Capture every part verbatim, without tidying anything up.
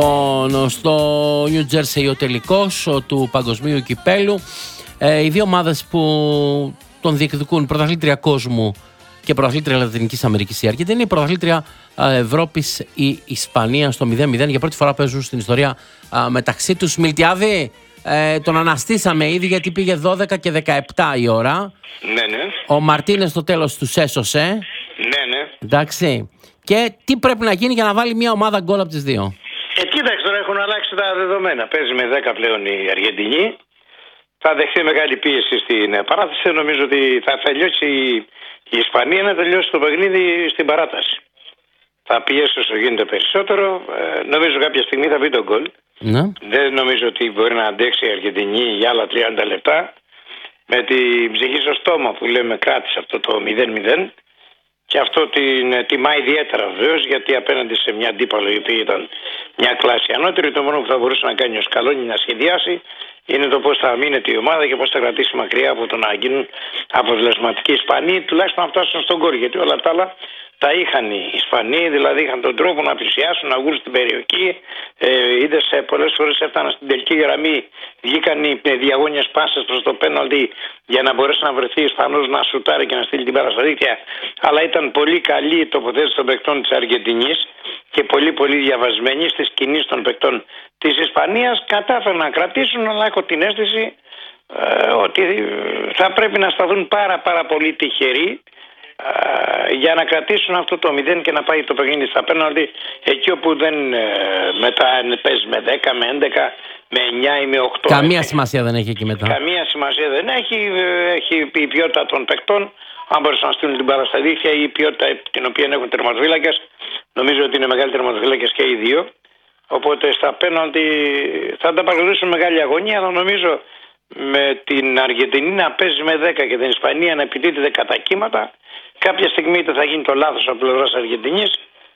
Στο New Jersey ο τελικός του παγκοσμίου κυπέλου. Ε, οι δύο ομάδες που τον διεκδικούν, πρωταθλήτρια κόσμου και πρωταθλήτρια Λατινικής Αμερικής η Αργεντινή, η πρωταθλήτρια Ευρώπης η Ισπανία στο μηδέν μηδέν. Για πρώτη φορά παίζουν στην ιστορία α, μεταξύ τους. Μιλτιάδη, ε, τον αναστήσαμε ήδη γιατί πήγε δώδεκα και δεκαεπτά η ώρα. Ναι, ναι. Ο Μαρτίνες στο τέλος τους έσωσε. Ναι, ναι. Εντάξει. Και τι πρέπει να γίνει για να βάλει μια ομάδα γκολ από τις δύο? Ε, κοίταξε, τώρα έχουν αλλάξει τα δεδομένα. Παίζει με δέκα πλέον η Αργεντινή. Θα δεχθεί μεγάλη πίεση στην παράταση. Νομίζω ότι θα τελειώσει η Ισπανία να τελειώσει το παιχνίδι στην παράταση. Θα πιέσει όσο γίνεται περισσότερο. Ε, νομίζω κάποια στιγμή θα μπει το γκολ. Ναι. Δεν νομίζω ότι μπορεί να αντέξει η Αργεντινή για άλλα τριάντα λεπτά. Με την ψυχή στο στόμα που λέμε κράτησε αυτό το μηδέν μηδέν. Και αυτό την τιμά ιδιαίτερα βεβαίω, γιατί απέναντι σε μια αντίπαλο η οποία ήταν μια κλάση ανώτερη, το μόνο που θα μπορούσε να κάνει ο Σκαλόνι να σχεδιάσει είναι το πώς θα αμήνεται η ομάδα και πώς θα κρατήσει μακριά από το να γίνουν αποτελεσματικοί Ισπανοί, τουλάχιστον να φτάσουν στον γκολ. Γιατί όλα τα άλλα τα είχαν οι Ισπανοί, δηλαδή είχαν τον τρόπο να πλησιάσουν, να βγουν στην περιοχή. Ε, είδες πολλές φορές έφταναν στην τελική γραμμή, βγήκαν οι διαγώνιες πάσες προς το πέναλτι για να μπορέσει να βρεθεί Ισπανός να σουτάρει και να στείλει την μπάλα στα δίκτυα. Αλλά ήταν πολύ καλή η τοποθέτηση των παικτών της Αργεντινής και πολύ πολύ διαβασμένη στις κινήσεις των παικτών της Ισπανίας. Κατάφεραν να κρατήσουν, αλλά έχω την αίσθηση ε, ότι θα πρέπει να σταθούν πάρα πάρα πολύ τυχεροί για να κρατήσουν αυτό το μηδέν και να πάει το παιχνίδι στα πέναλτι, εκεί όπου δεν μετά παίζει με δέκα, με έντεκα, με εννιά ή με οκτώ. Καμία έχει. σημασία δεν έχει εκεί μετά. Καμία σημασία δεν έχει. Έχει η ποιότητα των παικτών, αν μπορούσαν να στείλουν την μπάλα στα δίχτυα, ή η ποιότητα την οποία έχουν τερματοφύλακες. Νομίζω ότι είναι μεγάλοι τερματοφύλακες και οι δύο. Οπότε στα πέναλτι θα τα παρακολουθήσουν μεγάλη αγωνία, αλλά νομίζω με την Αργεντινή να παίζει με δέκα και την Ισπανία να επιτίθεται κατά κύματα, κάποια στιγμή είτε θα γίνει το λάθος από πλευράς Αργεντινής,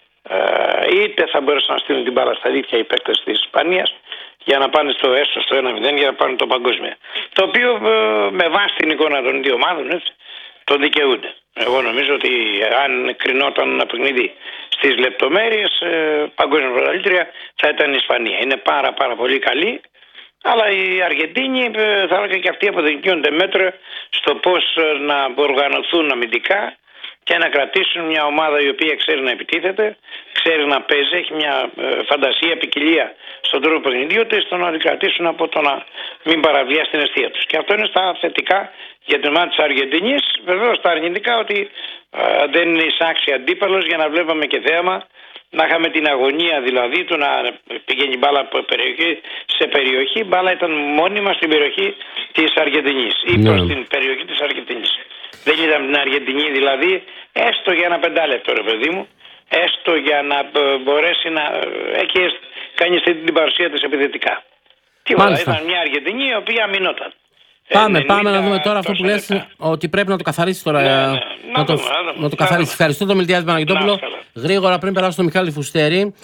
είτε θα μπορέσουν να στείλουν την μπάλα στα δίχτυα οι παίκτες της Ισπανίας για να πάνε στο έστω στο ένα μηδέν για να πάνε το παγκόσμιο. Το οποίο με βάση την εικόνα των δύο ομάδων έτσι, το δικαιούνται. Εγώ νομίζω ότι αν κρινόταν ένα παιχνίδι στις λεπτομέρειες, παγκόσμια πρωταθλήτρια θα ήταν η Ισπανία. Είναι πάρα πάρα πολύ καλή. Αλλά οι Αργεντίνοι θα έλεγα και αυτοί αποδεικνύονται μέτρο στο πώς να οργανωθούν αμυντικά και να κρατήσουν μια ομάδα η οποία ξέρει να επιτίθεται, ξέρει να παίζει, έχει μια φαντασία, ποικιλία στον τρόπο παιχνιδιού της, στο να την κρατήσουν από το να μην παραβιάσει την αιστεία τους. Και αυτό είναι στα θετικά για την ομάδα της Αργεντινής. Βεβαίως στα αρνητικά ότι α, δεν είναι εισάξια αντίπαλος για να βλέπαμε και θέαμα. Να είχαμε την αγωνία δηλαδή του να πηγαίνει μπάλα από περιοχή σε περιοχή. Μπάλα ήταν μόνιμα στην περιοχή της Αργεντινής ή προς Ναι. την περιοχή της Αργεντινής. Δεν ήταν την Αργεντινή δηλαδή, έστω για ένα πεντάλεπτο ρε παιδί μου, έστω για να μπορέσει να έχει κάνει την παρουσία της επιθετικά. Τίποτα, ήταν μια Αργεντινή η οποία αμυνόταν. Πάμε, πάμε να δούμε τώρα αυτό που λες λεπτά. Ότι πρέπει να το καθαρίσει τώρα. Ναι, ναι. Να, να, το, να, να το καθαρίσει. Ευχαριστώ τον Μιλτιάδη Παναγιτόπουλο. Γρήγορα πριν περάσω στον Μιχάλη Φουστέρη.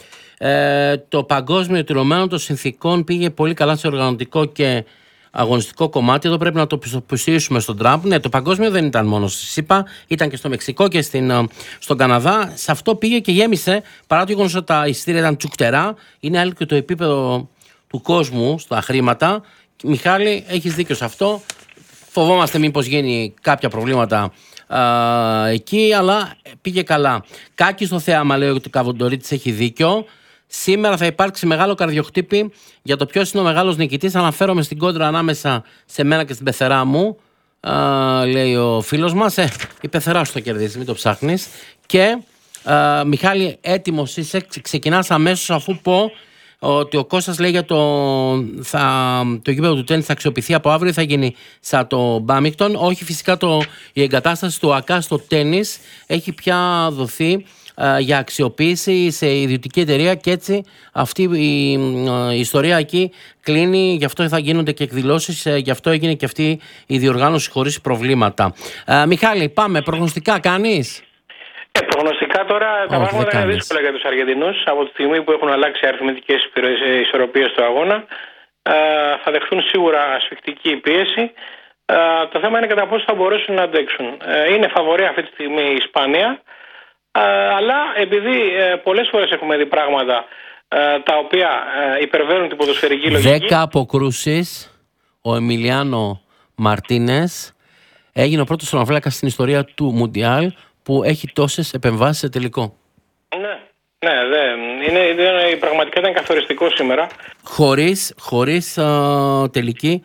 Ε, το παγκόσμιο τηρωμένο των συνθήκων πήγε πολύ καλά σε οργανωτικό και αγωνιστικό κομμάτι. Εδώ πρέπει να το πιστοποιήσουμε στον Τραμπ. Ναι, το παγκόσμιο δεν ήταν μόνο στη ΣΥΠΑ, ήταν και στο Μεξικό και στην, στον Καναδά. Σε αυτό πήγε και γέμισε, παρά το γεγονός ότι τα εισιτήρια ήταν τσουκτερά. Είναι άλλο και το επίπεδο του κόσμου στα χρήματα. Μιχάλη, έχεις δίκιο σε αυτό. Φοβόμαστε μήπως γίνει κάποια προβλήματα α, εκεί, αλλά πήγε καλά. Κάκη στο θέαμα λέει ότι ο Καβοντορίτης έχει δίκιο. Σήμερα θα υπάρξει μεγάλο καρδιοχτύπη για το ποιος είναι ο μεγάλος νικητής. Αναφέρομαι στην κόντρα ανάμεσα σε μένα και στην πεθερά μου, α, λέει ο φίλος μας. Ε, η πεθερά σου το κερδίζει, μην το ψάχνεις. Και α, Μιχάλη, έτοιμος είσαι, ξεκινάς αμέσως αφού πω ότι ο Κώστας λέει για το, θα, το γήπεδο του τένις θα αξιοποιηθεί από αύριο, θα γίνει σαν το Μπάμικτον. Όχι, φυσικά το, η εγκατάσταση του ΑΚΑ στο τένις έχει πια δοθεί α, για αξιοποίηση σε ιδιωτική εταιρεία και έτσι αυτή η, η ιστορία εκεί κλείνει, γι' αυτό θα γίνονται και εκδηλώσεις, γι' αυτό έγινε και αυτή η διοργάνωση χωρίς προβλήματα. Α, Μιχάλη, πάμε, προγνωστικά κάνεις? Ε, προγνωστικά τώρα τα πράγματα είναι δύσκολα για τους Αργεντινούς. Από τη στιγμή που έχουν αλλάξει αριθμητικές ισορροπίες στο αγώνα, ε, θα δεχτούν σίγουρα ασφικτική πίεση. Ε, το θέμα είναι κατά πόσο θα μπορέσουν να αντέξουν. Ε, είναι φαβορή αυτή τη στιγμή η Ισπανία, ε, αλλά επειδή ε, πολλές φορές έχουμε δει πράγματα τα οποία υπερβαίνουν την ποδοσφαιρική λογική. Δέκα αποκρούσεις, ο Εμιλιάνο Μαρτίνες έγινε ο πρώτος τερματοφύλακας στην ιστορία του Μουντιάλ που έχει τόσες επεμβάσεις σε τελικό. Ναι, ναι, δε, είναι, είναι, πραγματικά ήταν καθοριστικό σήμερα. Χωρίς, χωρίς α, τελική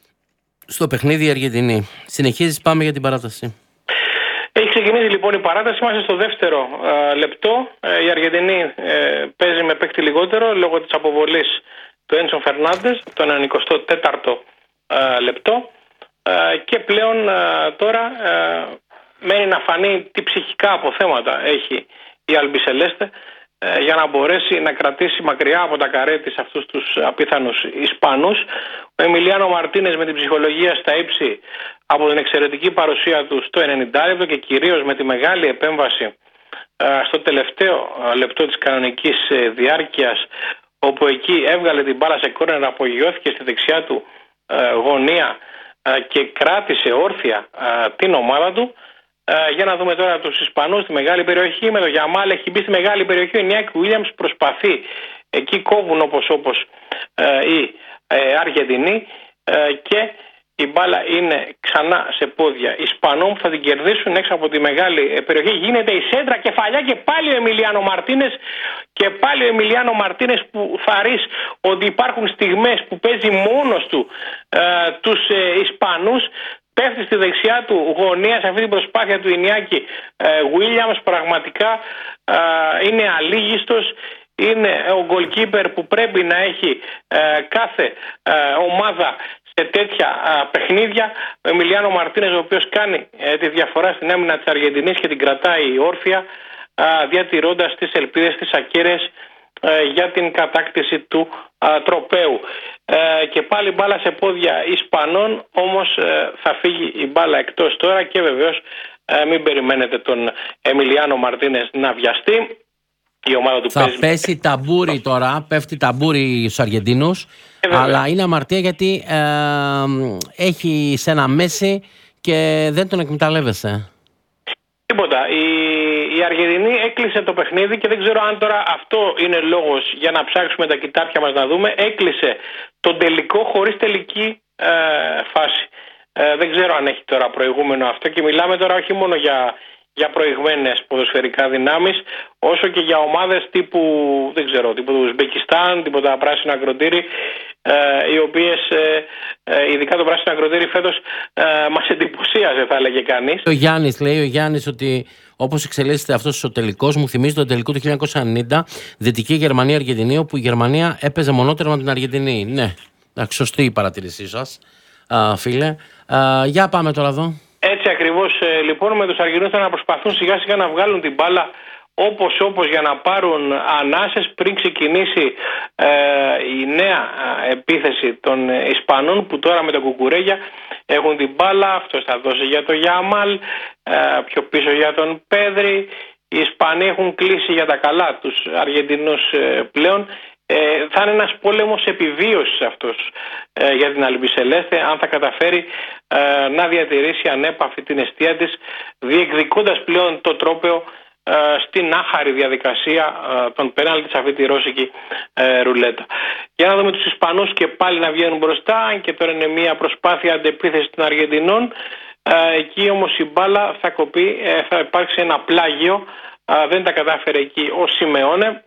στο παιχνίδι η Αργεντινή. Συνεχίζεις, πάμε για την παράταση. Έχει ξεκινήσει λοιπόν η παράταση, είμαστε στο δεύτερο ε, λεπτό. Ε, η Αργεντινή ε, παίζει με παίκτη λιγότερο λόγω της αποβολής του Ένσον Φερνάντες, το ενενηκοστό τέταρτο ε, λεπτό. Ε, και πλέον ε, τώρα ε, μένει να φανεί τι ψυχικά αποθέματα έχει η Αλμπισελέστε ε, για να μπορέσει να κρατήσει μακριά από τα καρέ της αυτούς τους απίθανους Ισπανούς. Ο Εμιλιάνο Μαρτίνες με την ψυχολογία στα ύψη από την εξαιρετική παρουσία του στο ενενήντα λεπτό και κυρίως με τη μεγάλη επέμβαση ε, στο τελευταίο λεπτό της κανονικής ε, διάρκειας, όπου εκεί έβγαλε την μπάλα σε κόρνερ, απογειώθηκε στη δεξιά του ε, γωνία ε, και κράτησε όρθια ε, την ομάδα του. Ε, για να δούμε τώρα τους Ισπανούς στη μεγάλη περιοχή. Με το Γιαμάλ έχει μπει στη μεγάλη περιοχή. Ο Ινιάκη Ουίλιαμς προσπαθεί. Εκεί κόβουν όπως όπως ε, οι ε, Αργεντινοί ε, και η μπάλα είναι ξανά σε πόδια Ισπανών που θα την κερδίσουν έξω από τη μεγάλη περιοχή. Γίνεται η σέντρα, κεφαλιά και πάλι ο Εμιλιάνο Μαρτίνες. Και πάλι ο Εμιλιάνο Μαρτίνες που θα ρεις ότι υπάρχουν στιγμές που παίζει μόνος του ε, τους ε, Ισπανούς. Πέφτει στη δεξιά του γωνία σε αυτή την προσπάθεια του Ινιάκη Williams. Πραγματικά ε, είναι αλίγιστος. Είναι ο goalkeeper που πρέπει να έχει ε, κάθε ε, ομάδα σε τέτοια ε, παιχνίδια. Ο Εμιλιάνο Μαρτίνες, ο οποίος κάνει ε, τη διαφορά στην άμυνα της Αργεντινής και την κρατάει όρθια, ε, διατηρώντας τις ελπίδες της ακέραιες ε, για την κατάκτηση του ε, τροπαίου. Ε, και πάλι μπάλα σε πόδια Ισπανών, όμως ε, θα φύγει η μπάλα εκτός τώρα και βεβαίως ε, μην περιμένετε τον Εμιλιάνο Μαρτίνες να βιαστεί. Η ομάδα του θα παίζει... πέσει ταμπούρι τώρα, πέφτει ταμπούρι στους Αργεντίνους, ε, αλλά είναι αμαρτία γιατί ε, έχει σε ένα μέση και δεν τον εκμεταλλεύεσαι. Τίποτα. Η, η Αργεντινή έκλεισε το παιχνίδι και δεν ξέρω αν τώρα αυτό είναι λόγος για να ψάξουμε τα κοιτάπια μας να δούμε. Έκλεισε τον τελικό χωρίς τελική ε, φάση. Ε, δεν ξέρω αν έχει τώρα προηγούμενο αυτό και μιλάμε τώρα όχι μόνο για, για προηγμένες ποδοσφαιρικά δυνάμεις, όσο και για ομάδες τύπου, δεν ξέρω, τύπου του Ουσμπεκιστάν, τύπου τα πράσινα ακροτήρι, ε, οι οποίες, ε, ε, ειδικά το πράσινο ακροτήρι φέτος ε, μας εντυπωσίαζε, θα έλεγε κανείς. Ο Γιάννης λέει, ο Γιάννης ότι όπως εξελίσσεται αυτός ο τελικός, μου θυμίζει τον τελικό του χίλια εννιακόσια ενενήντα, Δυτική Γερμανία-Αργεντινή, όπου η Γερμανία έπαιζε μονότερμα με την Αργεντινή. Ναι, σωστή η παρατήρησή σας, α, φίλε. Α, για πάμε τώρα εδώ. Έτσι ακριβώς ε, λοιπόν, με τους Αργεντινούς να προσπαθούν σιγά σιγά να βγάλουν την μπάλα όπως όπως για να πάρουν ανάσες πριν ξεκινήσει ε, η νέα επίθεση των Ισπανών, που τώρα με τα Κουκουρέγια έχουν την μπάλα. Αυτός θα δώσει για το Γιαμάλ, ε, πιο πίσω για τον Πέδρη. Οι Ισπανοί έχουν κλείσει για τα καλά τους Αργεντινούς ε, πλέον. Ε, θα είναι ένας πόλεμος επιβίωσης αυτός ε, για την Αλμπισελέστε, αν θα καταφέρει ε, να διατηρήσει ανέπαφη την εστία της, διεκδικώντας πλέον το τρόπαιο ε, στην άχαρη διαδικασία ε, των πέναλτι σε αυτή τη ρώσικη ε, ρουλέτα. Για να δούμε τους Ισπανούς και πάλι να βγαίνουν μπροστά, και τώρα είναι μια προσπάθεια αντεπίθεση των Αργεντινών. Ε, εκεί όμως η μπάλα θα κοπεί, ε, θα υπάρξει ένα πλάγιο, ε, δεν τα κατάφερε εκεί ο Σιμεώνε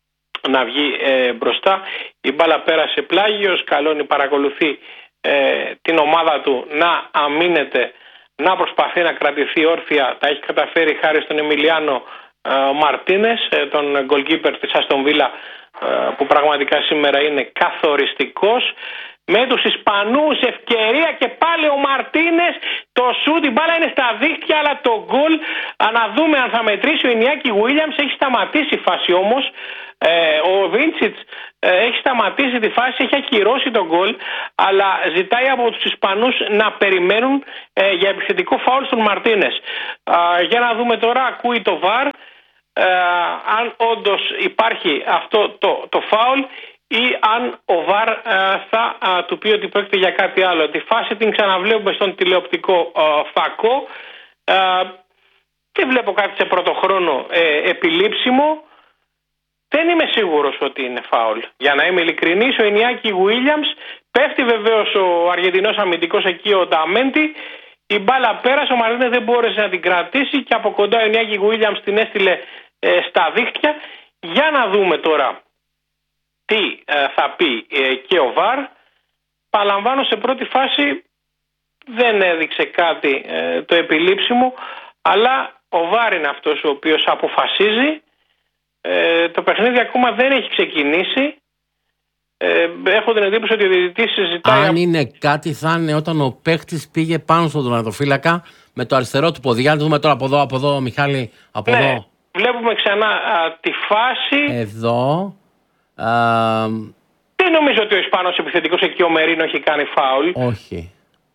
να βγει ε, μπροστά. Η μπάλα πέρασε πλάγιο. Σκαλώνει παρακολουθεί ε, την ομάδα του να αμήνεται, να προσπαθεί να κρατηθεί όρθια. Τα έχει καταφέρει χάρη στον Εμιλιάνο ε, Μαρτίνες, ε, τον goalkeeper της Αστον Βίλα, ε, που πραγματικά σήμερα είναι καθοριστικός. Με τους Ισπανούς ευκαιρία και πάλι ο Μαρτίνες, το σούτ, η μπάλα είναι στα δίχτυα, αλλά το γκολ, να δούμε αν θα μετρήσει. Ο Ινιάκη Williams έχει σταματήσει η φάση όμως. Ε, ο Βίντσιτς ε, έχει σταματήσει τη φάση, έχει ακυρώσει τον γκολ, αλλά ζητάει από τους Ισπανούς να περιμένουν ε, για επιθετικό φάουλ στον Μαρτίνες. Ε, για να δούμε τώρα, ακούει το βαρ, ε, αν όντως υπάρχει αυτό το, το φάουλ, ή αν ο βαρ ε, θα ε, του πει ότι πρόκειται για κάτι άλλο. Τη φάση την ξαναβλέπουμε στον τηλεοπτικό ε, φακό. Ε, δεν βλέπω κάτι σε πρώτο χρόνο ε, επιλήψιμο. δεν είμαι σίγουρος ότι είναι φάουλ. Για να είμαι ειλικρινής, ο Ινιάκη Γουίλιαμς πέφτει βεβαίως ο Αργεντινός αμυντικός εκεί, ο Νταμέντι. Η μπάλα πέρασε, ο Μαρτίνες δεν μπόρεσε να την κρατήσει και από κοντά ο Ινιάκη Γουίλιαμς την έστειλε ε, στα δίχτυα. Για να δούμε τώρα τι ε, θα πει ε, και ο Βαρ. Παραλαμβάνω, σε πρώτη φάση δεν έδειξε κάτι ε, το επιλήψιμο, αλλά ο Βαρ είναι αυτός ο οποίος αποφασίζει. Ε, το παιχνίδι ακόμα δεν έχει ξεκινήσει. Ε, έχω την εντύπωση ότι ο διαιτητής συζητάει. Αν είναι κάτι, θα είναι όταν ο παίχτης πήγε πάνω στον τερματοφύλακα με το αριστερό του πόδι. Για να δούμε τώρα από εδώ, από εδώ, Μιχάλη, από ναι, εδώ. Βλέπουμε ξανά α, τη φάση. Εδώ. Α, δεν νομίζω ότι ο Ισπανός επιθετικός εκεί, ο Μερίνο, έχει κάνει φάουλ. Όχι.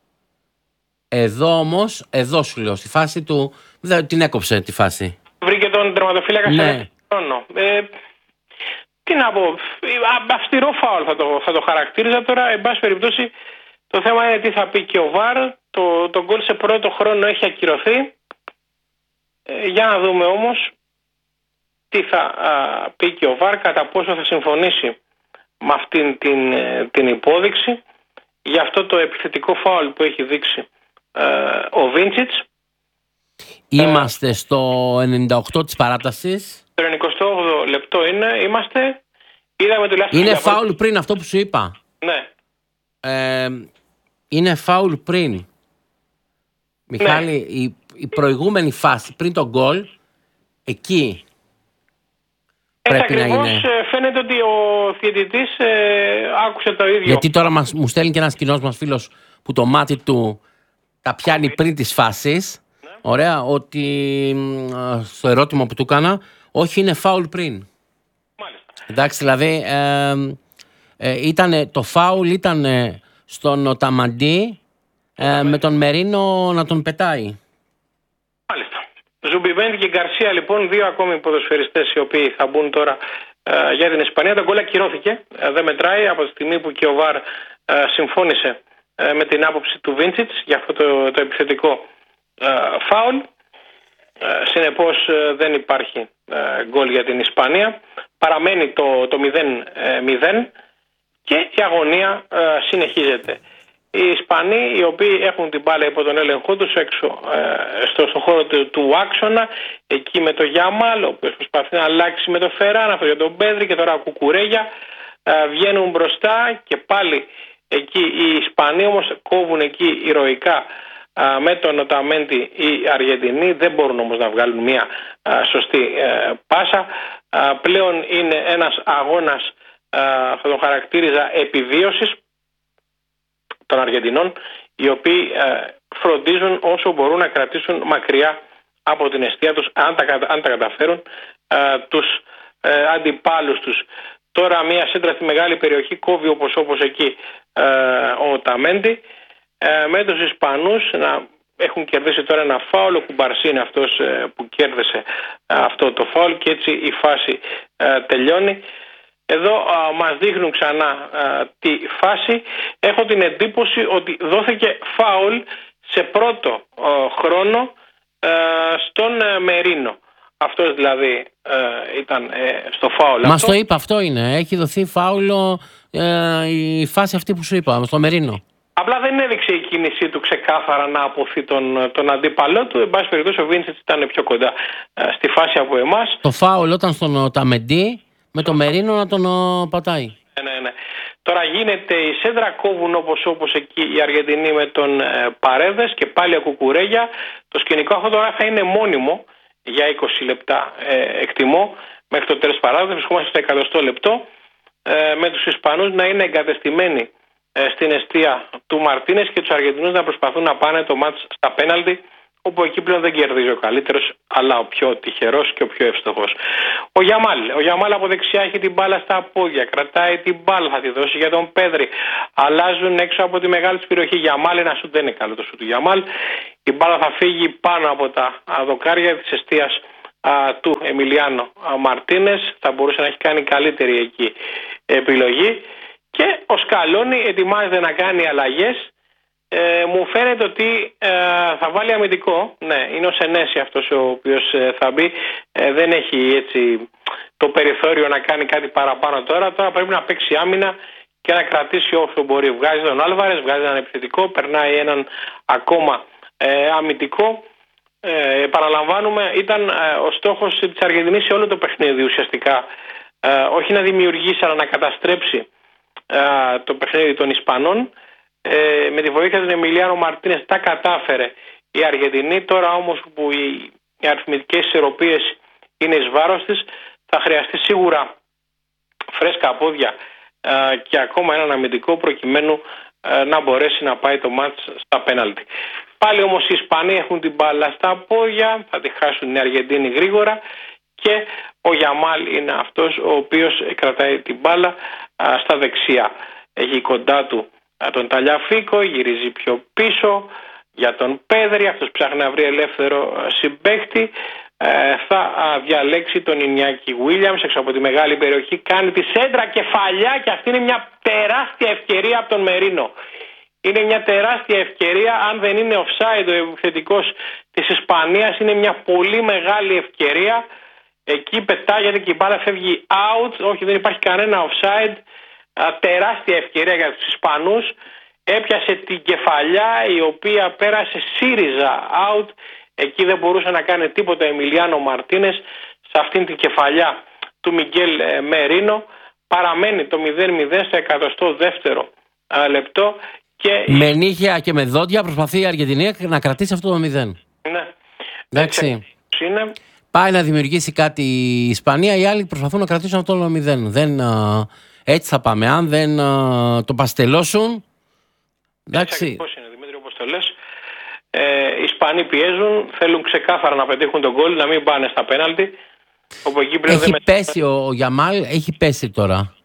Εδώ όμως, εδώ σου λέω, στη φάση του. Δεν την έκοψε τη φάση. Βρήκε τον τερματοφύλακα ναι. σε χρόνο. Ε, τι να πω, αυστηρό φάουλ θα το, θα το χαρακτήριζα τώρα. Εν πάση περιπτώσει, το θέμα είναι τι θα πει και ο Βαρ. Το, το γκολ σε πρώτο χρόνο έχει ακυρωθεί. Ε, για να δούμε όμως τι θα α, πει και ο Βαρ, κατά πόσο θα συμφωνήσει με αυτήν την, την υπόδειξη για αυτό το επιθετικό φάουλ που έχει δείξει ε, ο Βίντσιτς. Είμαστε ε, στο ενενήντα οκτώ της παράτασης. Το εικοστό όγδοο λεπτό είναι, είμαστε. Είδαμε τουλάχιστον. Είναι φάουλ πριν αυτό που σου είπα. Ναι. Ε, είναι φάουλ πριν. Μιχάλη, ναι. η, η προηγούμενη φάση πριν τον γκολ, εκεί Έτσι πρέπει ακριβώς, να είναι. Φαίνεται ότι ο διαιτητής ε, άκουσε το ίδιο. Γιατί τώρα μας, μου στέλνει και ένας κοινός μας φίλος που το μάτι του τα πιάνει πριν της φάσης. Ναι. Ωραία, ότι στο ερώτημα που του έκανα, όχι, είναι φάουλ πριν. Μάλιστα. Εντάξει, δηλαδή ε, ε, ήτανε, το φάουλ ήταν στον Οταμαντί ε, με τον Μερίνο να τον πετάει. Μάλιστα. Ζουμπιμέντι και Γκαρσία, λοιπόν, δύο ακόμη ποδοσφαιριστές οι οποίοι θα μπουν τώρα ε, για την Ισπανία. Το γκολ ακυρώθηκε, ε, δεν μετράει από τη στιγμή που και ο Βαρ ε, συμφώνησε ε, με την άποψη του Βίντσιτς για αυτό το, το επιθετικό ε, φάουλ. Ε, συνεπώς ε, δεν υπάρχει ε, γκολ για την Ισπανία. Παραμένει το, το μηδέν μηδέν και η αγωνία ε, συνεχίζεται. Οι Ισπανοί, οι οποίοι έχουν την μπάλα υπό τον έλεγχό τους έξω ε, στο, στο χώρο του, του άξονα, εκεί με το Γιαμάλ, ο οποίος προσπαθεί να αλλάξει με το Φεράν, αυτό για τον Πέδρη και τώρα ο Κουκουρέγια, ε, βγαίνουν μπροστά και πάλι εκεί οι Ισπανοί όμως κόβουν εκεί ηρωικά ε, με τον Οταμέντι οι Αργεντινοί, δεν μπορούν όμως να βγάλουν μια ε, σωστή ε, πάσα. Ε, πλέον είναι ένας αγώνας, ε, θα τον χαρακτήριζα, επιβίωσης των Αργεντινών, οι οποίοι ε, φροντίζουν όσο μπορούν να κρατήσουν μακριά από την αιστεία τους, αν τα, αν τα καταφέρουν, ε, τους ε, αντιπάλους τους. Τώρα μια σέντρα στη μεγάλη περιοχή κόβει όπως όπως εκεί ε, ο Ταμέντι, ε, με τους Ισπανούς να έχουν κερδίσει τώρα ένα φάουλ. Ο Κουμπαρσί είναι αυτός ε, που κέρδισε ε, αυτό το φάουλ και έτσι η φάση ε, τελειώνει. Εδώ α, μας δείχνουν ξανά α, τη φάση. Έχω την εντύπωση ότι δόθηκε φάουλ σε πρώτο α, χρόνο α, στον α, Μερίνο. Αυτός δηλαδή α, ήταν ε, στο φάουλ. Μας αυτό. το είπα, αυτό είναι. Έχει δοθεί φάουλο ε, η φάση αυτή που σου είπα, στο Μερίνο. Απλά δεν έδειξε η κίνησή του ξεκάθαρα να αποθεί τον, τον αντίπαλό του. Εν πάση περιπτώσει ο Βίντσιτς ήταν πιο κοντά α, στη φάση από εμάς. Το φάουλ όταν στον Ταμεντί με το Μερίνο να τον ο, πατάει. Ναι, ναι, ναι. Τώρα γίνεται η σέντρα, κόβουν όπως όπως εκεί οι Αργεντινοί με τον ε, Παρέδες και πάλι ο Κουκουρέγια. Το σκηνικό αυτό τώρα θα είναι μόνιμο για είκοσι λεπτά ε, εκτιμώ μέχρι το τέλος παράδοσης. Βρισκόμαστε στο εκατοστό λεπτό ε, με τους Ισπανούς να είναι εγκατεστημένοι ε, στην εστία του Μαρτίνες και τους Αργεντινούς να προσπαθούν να πάνε το μάτς στα πέναλτι, όπου εκεί πλέον δεν κερδίζει ο καλύτερος, αλλά ο πιο τυχερός και ο πιο εύστοχος. Ο Γιαμάλ. Ο Γιαμάλ από δεξιά έχει την μπάλα στα πόδια, κρατάει την μπάλα, θα τη δώσει για τον Πέδρη. Αλλάζουν έξω από τη μεγάλη της περιοχή. Γιαμάλ, ένα σουτ δεν είναι καλό το σουτ του Γιαμάλ. Η μπάλα θα φύγει πάνω από τα δοκάρια της εστίας α, του Εμιλιάνο Μαρτίνες. Θα μπορούσε να έχει κάνει καλύτερη εκεί επιλογή. Και ο Σκαλόνι ετοιμάζεται να κάνει αλλαγές. Ε, μου φαίνεται ότι ε, θα βάλει αμυντικό. Ναι, είναι ο Σενέσι αυτός ο οποίος ε, θα μπει. Ε, δεν έχει έτσι το περιθώριο να κάνει κάτι παραπάνω τώρα. Τώρα πρέπει να παίξει άμυνα και να κρατήσει όσο μπορεί. Βγάζει τον Άλβαρες, βγάζει έναν επιθετικό, περνάει έναν ακόμα ε, αμυντικό. Ε, επαναλαμβάνουμε, ήταν ε, ο στόχος της Αργεντινής σε όλο το παιχνίδι ουσιαστικά. Ε, όχι να δημιουργήσει, αλλά να καταστρέψει ε, το παιχνίδι των Ισπανών. Ε, με τη βοήθεια του Εμιλιάνο Μαρτίνες τα κατάφερε η Αργεντινή. Τώρα όμως που οι, οι αριθμητικές ισορροπίες είναι εις βάρος της, θα χρειαστεί σίγουρα φρέσκα πόδια ε, και ακόμα έναν αμυντικό προκειμένου ε, να μπορέσει να πάει το μάτς στα πέναλτι. Πάλι όμως οι Ισπανοί έχουν την μπάλα στα πόδια, θα τη χάσουν οι Αργεντίνοι γρήγορα και ο Γιαμάλ είναι αυτός ο οποίος κρατάει την μπάλα α, στα δεξιά. Έχει κοντά του α, τον Ταλιαφίκο, γυρίζει πιο πίσω για τον Πέδρη, αυτός ψάχνει να βρει ελεύθερο α, συμπαίχτη. Ε, θα α, διαλέξει τον Ινιάκη Βίλιαμς έξω από τη μεγάλη περιοχή, κάνει τη σέντρα κεφαλιά και αυτή είναι μια τεράστια ευκαιρία από τον Μερίνο. Είναι μια τεράστια ευκαιρία, αν δεν είναι offside ο επιθετικός της Ισπανίας, είναι μια πολύ μεγάλη ευκαιρία. Εκεί πετάγεται και η μπάλα φεύγει out, όχι δεν υπάρχει κανένα offside, α, τεράστια ευκαιρία για τους Ισπανούς. Έπιασε την κεφαλιά η οποία πέρασε σύριζα out, εκεί δεν μπορούσε να κάνει τίποτα ο Εμιλιάνο Μαρτίνες σε αυτήν την κεφαλιά του Μιγγέλ ε, Μερίνο. Παραμένει το μηδέν μηδέν στο εκατοστό δεύτερο α, λεπτό. Και... με νύχια και με δόντια προσπαθεί η Αργεντινή να κρατήσει αυτό το μηδέν. Ναι. Εντάξει. Είναι... πάει να δημιουργήσει κάτι η Ισπανία, οι άλλοι προσπαθούν να κρατήσουν αυτό το μηδέν. Δεν, α, έτσι θα πάμε. Αν δεν α, το παστελώσουν. Εντάξει. Πώς είναι, Δημήτρη, όπως το λες. Ε, οι Ισπανοί πιέζουν, θέλουν ξεκάθαρα να πετύχουν τον γκολ, να μην πάνε στα πέναλτι. Έχει δεν πέσει με... ο, ο Γιαμάλ, έχει πέσει τώρα.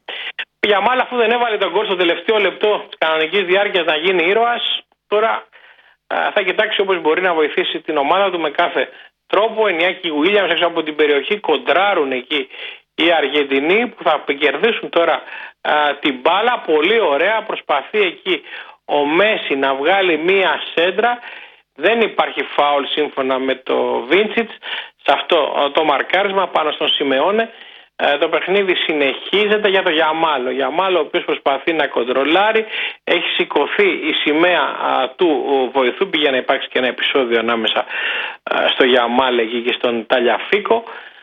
Ο Γιαμάλ, αφού δεν έβαλε τον γκολ στο τελευταίο λεπτό της κανονικής διάρκειας να γίνει ήρωας, τώρα α, θα κοιτάξει όπως μπορεί να βοηθήσει την ομάδα του με κάθε τρόπο. Ενιάκη Βίλιαμς έξω από την περιοχή, κοντράρουν εκεί οι Αργεντινοί που θα κερδίσουν τώρα α, την μπάλα. Πολύ ωραία, προσπαθεί εκεί ο Μέση να βγάλει μία σέντρα. Δεν υπάρχει φάουλ σύμφωνα με το Βίντσιτς σε αυτό το μαρκάρισμα πάνω στον Σιμεώνε. Ε, το παιχνίδι συνεχίζεται για το Γιαμάλ. Ο Γιαμάλ, ο οποίος προσπαθεί να κοντρολάρει, έχει σηκωθεί η σημαία α, του βοηθού. Πήγε να υπάρξει και ένα επεισόδιο ανάμεσα α, στο Γιαμάλ εκεί και στον Ταλιαφίκο.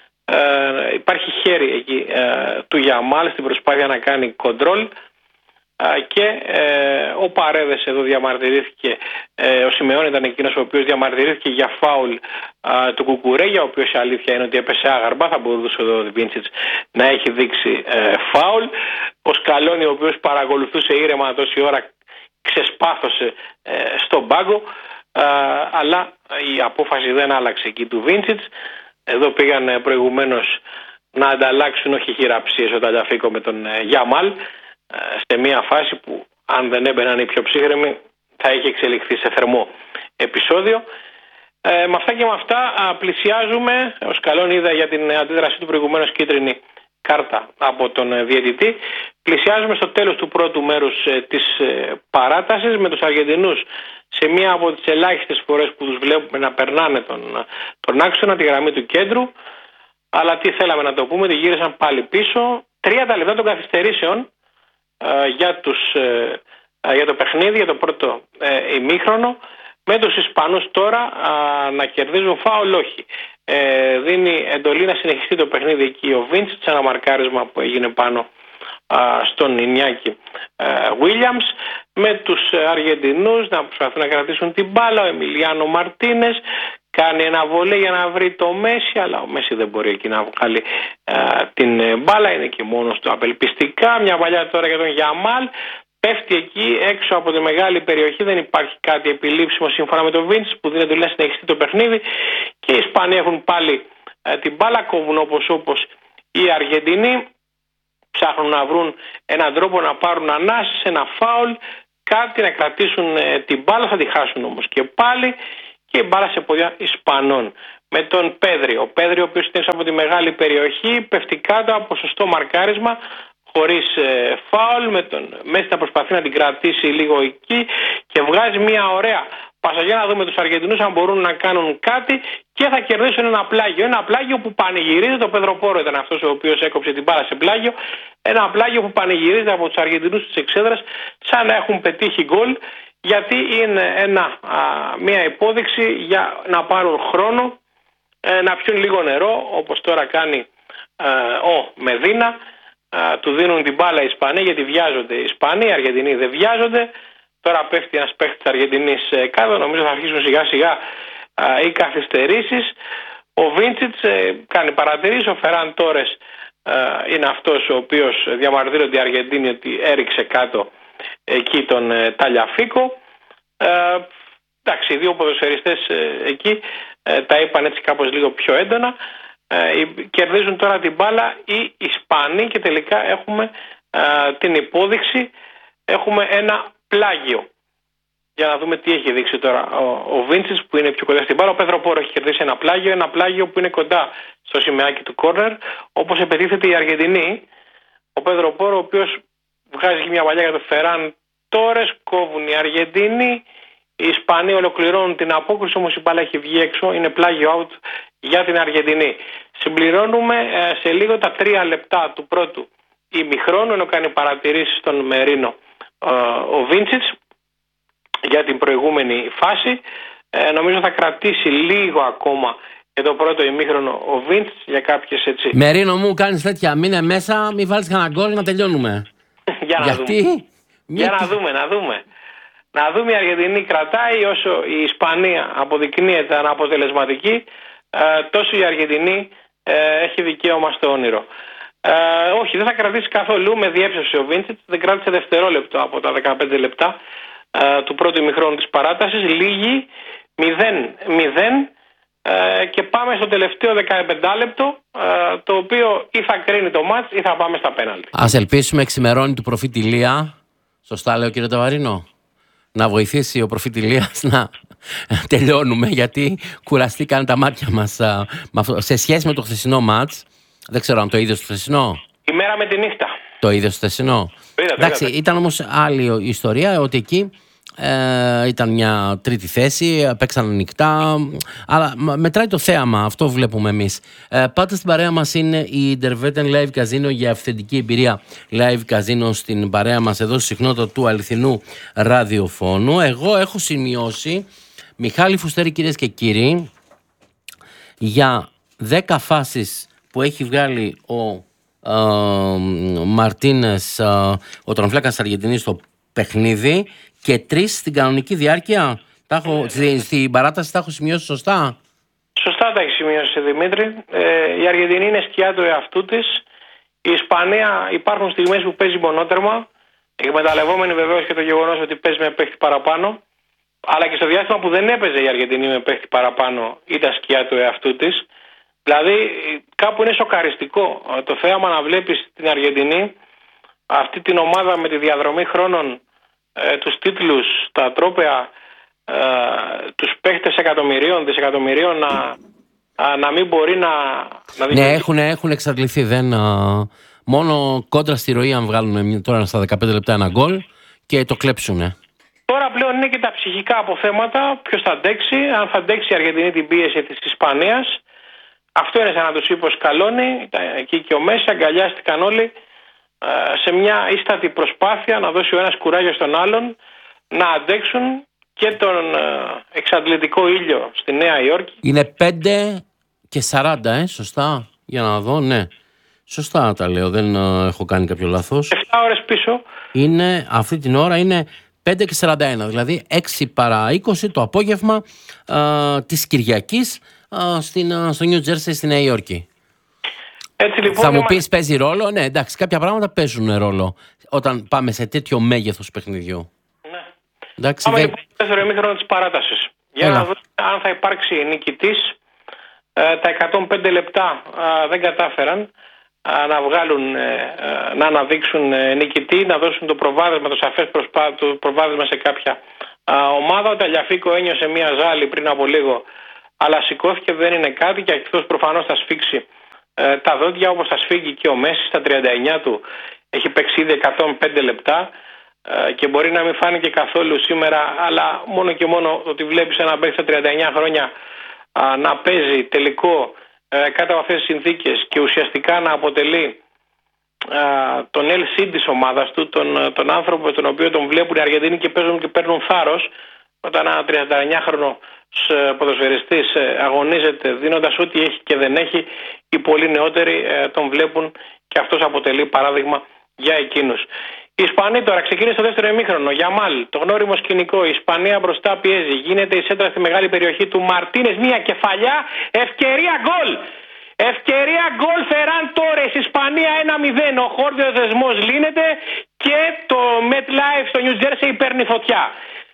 Ε, υπάρχει χέρι εκεί ε, του Γιαμάλ στην προσπάθεια να κάνει κοντρόλ. Και ε, ο Παρέδες εδώ διαμαρτυρήθηκε, ε, ο Σιμεών ήταν εκείνος ο οποίος διαμαρτυρήθηκε για φάουλ α, του Κουκουρέγια, ο οποίος η αλήθεια είναι ότι έπεσε άγαρμα. Θα μπορούσε εδώ ο Βίντσιτς να έχει δείξει ε, φάουλ. Ο Σκαλόνι, ο οποίος παρακολουθούσε ήρεμα τόση ώρα, ξεσπάθωσε ε, στον πάγκο, α, αλλά η απόφαση δεν άλλαξε εκεί του Βίντσιτς. Εδώ πήγαν προηγουμένως να ανταλλάξουν όχι χειραψίες ο Ταλιαφίκο με τον ε, Γιαμάλ, σε μια φάση που αν δεν έμπαιναν οι πιο ψύχρεμοι θα είχε εξελιχθεί σε θερμό επεισόδιο. Ε, με αυτά και με αυτά α, πλησιάζουμε. Ο Σκαλόν είδα για την αντίδρασή του προηγουμένως κίτρινη κάρτα από τον διαιτητή. Πλησιάζουμε στο τέλος του πρώτου μέρους ε, της ε, παράτασης με τους Αργεντινούς σε μία από τις ελάχιστες φορές που τους βλέπουμε να περνάνε τον, τον άξονα, τη γραμμή του κέντρου. Αλλά τι θέλαμε να το πούμε, τη γύρισαν πάλι πίσω. τριάντα λεπτά των καθυστερήσεων Για, τους, για το παιχνίδι, για το πρώτο ε, ημίχρονο, με τους Ισπανούς τώρα α, να κερδίζουν φάουλ όχι. Ε, δίνει εντολή να συνεχιστεί το παιχνίδι εκεί ο Βίντσιτς, ένα μαρκάρισμα που έγινε πάνω α, στον Ινιάκη Βίλιαμς, με τους Αργεντινούς να προσπαθούν να κρατήσουν την μπάλα. Ο Εμιλιάνο Μαρτίνες κάνει ένα βολέ για να βρει το Μέση, αλλά ο Μέση δεν μπορεί εκεί να βγάλει α, την μπάλα, είναι και μόνος του απελπιστικά. Μια παλιά τώρα για τον Γιαμάλ, πέφτει εκεί έξω από τη μεγάλη περιοχή, δεν υπάρχει κάτι επιλήψιμο σύμφωνα με τον Βίντσιτς που δίνεται να συνεχιστεί το παιχνίδι και οι Ισπανοί έχουν πάλι α, την μπάλα, κόβουν όπως όπως οι Αργεντινοί, ψάχνουν να βρουν έναν τρόπο να πάρουν ανάσες, ένα φάουλ, κάτι να κρατήσουν ε, την μπάλα, θα τη χάσουν όμως και πάλι. Και η μπάλα σε πόδια Ισπανών. Με τον Πέδρη. Ο Πέδρη, ο οποίος είναι από τη μεγάλη περιοχή, πέφτει κάτω από σωστό μαρκάρισμα, χωρίς ε, φάουλ. Με τον Μέση να προσπαθεί να την κρατήσει λίγο εκεί και βγάζει μια ωραία πασαγιά να δούμε τους Αργεντινούς αν μπορούν να κάνουν κάτι. και θα κερδίσουν ένα πλάγιο. Ένα πλάγιο που πανηγυρίζεται, ο Πεδροπόρο ήταν αυτός ο οποίος έκοψε την μπάλα σε πλάγιο. Ένα πλάγιο που πανηγυρίζεται από τους Αργεντινούς της εξέδρας σαν να έχουν πετύχει γκολ, γιατί είναι ένα, α, μια υπόδειξη για να πάρουν χρόνο, ε, να πιούν λίγο νερό, όπως τώρα κάνει ε, ο Μεδίνα. Ε, του δίνουν την μπάλα οι Ισπανοί γιατί βιάζονται οι Ισπανοί, οι Αργεντινοί δεν βιάζονται. Τώρα πέφτει ένας παίκτης της Αργεντινής ε, κάτω, νομίζω θα αρχίσουν σιγά σιγά ε, οι καθυστερήσεις. Ο Βίντσιτς ε, κάνει παρατηρήσεις, ο Φεράν Τόρες ε, είναι αυτός ο οποίος διαμαρτύρονται οι Αργεντίνοι ότι έριξε κάτω εκεί τον ε, Ταλιαφίκο. Ε, εντάξει, οι δύο ποδοσφαιριστές ε, εκεί ε, τα είπαν έτσι κάπως λίγο πιο έντονα. Ε, κερδίζουν τώρα την μπάλα οι Ισπανοί και τελικά έχουμε ε, την υπόδειξη, έχουμε ένα πλάγιο. Για να δούμε τι έχει δείξει τώρα ο, ο Βίντσιτς που είναι πιο κοντά στην μπάλα. Ο Πεδροπόρο έχει κερδίσει ένα πλάγιο, ένα πλάγιο που είναι κοντά στο σημαίακι του κόρνερ, όπως επιτίθεται η Αργεντινή. Ο Πεδροπόρο, ο οποίος βγάζει μια παλιά για το Φεράν Τόρες, κόβουν οι Αργεντίνοι. Οι Ισπανοί ολοκληρώνουν την απόκριση, όμως η μπάλα έχει βγει έξω, είναι πλάγιο out για την Αργεντινή. Συμπληρώνουμε ε, σε λίγο τα τρία λεπτά του πρώτου ημιχρόνου, ενώ κάνει παρατηρήσεις στον Μερίνο ε, ο Βίντσιτς για την προηγούμενη φάση. Ε, νομίζω θα κρατήσει λίγο ακόμα για το πρώτο ημίχρονο ο Βίντσιτς για κάποιες έτσι. Μερίνο μου, κάνεις τέτοια, μείνε μέσα, μην βάλεις κανένα γκολ να τελειώνουμε. για να Γιατί? δούμε. Για να δούμε, να δούμε. Να δούμε, η Αργεντινή κρατάει, όσο η Ισπανία αποδεικνύεται αναποτελεσματική, ε, τόσο η Αργεντινή ε, έχει δικαίωμα στο όνειρο. Ε, όχι, δεν θα κρατήσει καθόλου, με διέψευσε ο Βίντσιτς, δεν κράτησε δευτερόλεπτο από τα δεκαπέντε λεπτά ε, του πρώτου ημιχρόνου της παράτασης, λίγοι, μηδέν μηδέν ε, και πάμε στο τελευταίο δεκαπέντε λεπτό, ε, το οποίο ή θα κρίνει το μάτς ή θα πάμε στα πέναλτι. Ας ελπίσουμε εξημερώνει του προφήτη Ηλία, σωστά λέω κύριε Ταβαρίνο, να βοηθήσει ο προφήτη Ηλίας να τελειώνουμε, γιατί κουραστήκαν τα μάτια μας α, σε σχέση με το χθεσινό μάτς. Δεν ξέρω αν το είδες το χθεσινό. Η μέρα με τη νύχτα. Το είδες το χθεσινό. Το είδα, το Εντάξει, είδα. ήταν όμως άλλη η ιστορία, ότι εκεί ε, ήταν μια τρίτη θέση, παίξαν ανοιχτά, αλλά μετράει το θέαμα, αυτό βλέπουμε εμείς. Ε, πάντα στην παρέα μας είναι η Interveten Live Casino για αυθεντική εμπειρία live casino στην παρέα μας εδώ στη συχνότητα του αληθινού ραδιοφώνου. Εγώ έχω σημειώσει, Μιχάλη Φουστέρη κυρίες και κύριοι, για δέκα φάσεις που έχει βγάλει ο ε, Μαρτίνες, ε, ο τρομφλάκας Αργεντινής στο παιχνίδι, και τρεις στην κανονική διάρκεια. Τα έχω, στη, στην παράταση τα έχω σημειώσει σωστά. Σωστά τα έχει σημειώσει, Δημήτρη. Ε, η Αργεντινή είναι σκιά του εαυτού της. Η Ισπανία υπάρχουν στιγμές που παίζει μονότερμα, εκμεταλλευόμενη βεβαίως και το γεγονός ότι παίζει με παίχτη παραπάνω. Αλλά και στο διάστημα που δεν έπαιζε η Αργεντινή με παίχτη παραπάνω, ήταν σκιά του εαυτού της. Δηλαδή κάπου είναι σοκαριστικό το θέαμα να βλέπεις την Αργεντινή, αυτή την ομάδα με τη διαδρομή χρόνων, ε, τους τίτλους, τα τρόπαια, ε, τους παίχτες εκατομμυρίων, δισεκατομμυρίων να, α, να μην μπορεί να... να ναι, έχουν, έχουν εξαντληθεί. Δεν, α, μόνο κόντρα στη ροή αν βγάλουν τώρα στα δεκαπέντε λεπτά ένα γκολ και το κλέψουνε. Τώρα πλέον είναι και τα ψυχικά αποθέματα, ποιος θα αντέξει, αν θα αντέξει η Αργεντινή την πίεση της Ισπανίας. Αυτό είναι σαν να τους είπε ο Σκαλόνι, εκεί και ο Μέση, αγκαλιάστηκαν όλοι σε μια ίστατη προσπάθεια να δώσει ο ένας κουράγιο στον άλλον, να αντέξουν και τον εξαντλητικό ήλιο στη Νέα Υόρκη. Είναι πέντε και σαράντα, ε, σωστά, για να δω, ναι. Σωστά τα λέω, δεν uh, έχω κάνει κάποιο λάθος. επτά ώρες πίσω. Είναι, αυτή την ώρα είναι πέντε και σαράντα ένα, δηλαδή έξι παρά είκοσι το απόγευμα uh, της Κυριακής uh, στην, uh, στο Νιου Τζέρσι στη Νέα Υόρκη. Έτσι, λοιπόν, θα μου πεις παίζει ρόλο, ναι, εντάξει, κάποια πράγματα παίζουν ρόλο όταν πάμε σε τέτοιο μέγεθος παιχνιδιού. Ναι. Εντάξει, πάμε δε... λοιπόν στο δεύτερο ημίχρονο της παράτασης. Για Έλα. να δούμε αν θα υπάρξει νικητής. Ε, τα εκατόν πέντε λεπτά ε, δεν κατάφεραν ε, να βγάλουν, ε, ε, να αναδείξουν ε, νικητή, να δώσουν το προβάδισμα, το σαφές προσπά, το προβάδισμα σε κάποια ε, ομάδα. Ο Ταλιαφίκο ένιωσε μια ζάλη πριν από λίγο, αλλά σηκώθηκε, δεν είναι κάτι, και εκτός προφανώς θα σφίξει ε, τα δόντια, όπως θα σφίγγει και ο Μέση στα τριάντα εννιά του. Έχει παίξει ήδη εκατόν πέντε λεπτά ε, και μπορεί να μην φάνηκε καθόλου σήμερα, αλλά μόνο και μόνο ότι βλέπεις ένα παίκτη στα τριάντα εννιά χρόνια α, να παίζει τελικό ε, κάτω από αυτές τις συνθήκες και ουσιαστικά να αποτελεί α, τον ελ σι της ομάδας του, τον, τον άνθρωπο τον οποίο τον βλέπουν οι Αργεντίνοι και παίζουν και παίρνουν θάρρος, όταν ένα τριανταεννιάχρονος ποδοσφαιριστής αγωνίζεται δίνοντας ό,τι έχει και δεν έχει, οι πολύ νεότεροι ε, τον βλέπουν και αυτός αποτελεί παράδειγμα για εκείνους. Η Ισπανία τώρα ξεκίνησε το δεύτερο ημίχρονο. Γιαμάλ, το γνώριμο σκηνικό. Η Ισπανία μπροστά πιέζει. Γίνεται η σέντρα στη μεγάλη περιοχή του Μαρτίνες. Μία κεφαλιά. Ευκαιρία γκολ. Ευκαιρία γκολ. Φεράν Τόρες. Ισπανία ένα μηδέν. Ο χόρδιος δεσμός λύνεται και το MetLife στο New Jersey παίρνει φωτιά.